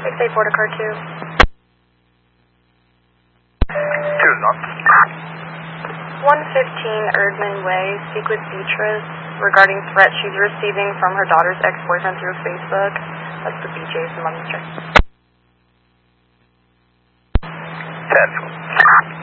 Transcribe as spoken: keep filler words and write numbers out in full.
six eight four to car two. Two knots. one fifteen Erdman Way, speak with Beatrice regarding threats she's receiving from her daughter's ex-boyfriend through Facebook. That's the B J's in Leominster. ten.